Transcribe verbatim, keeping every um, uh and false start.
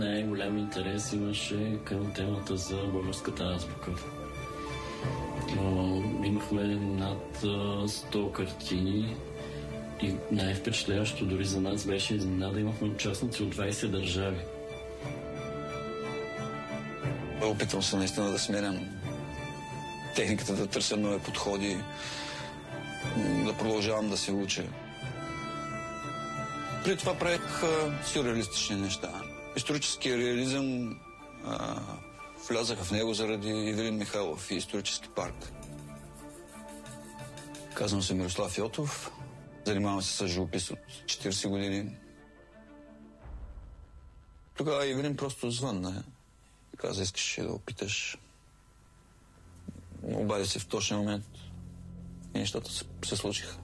Най-голям интерес имаше към темата за българската азбука. Имахме над сто картини и най-впечатляващо дори за нас беше изненада. Имахме участници от двайсет държави. Опитвам се наистина да сменям техниката, да търся нови подходи, да продължавам да се уча. При това правих сюрреалистични неща. Исторически реализъм а, влязаха в него заради Ивелин Михайлов и исторически парк. Казвам се Мирослав Йотов. Занимавам се с живопис от четирийсет години. Тогава Ивелин просто звънна. Каза, искаш да опиташ. Обади се в точния момент и нещата се, се случиха.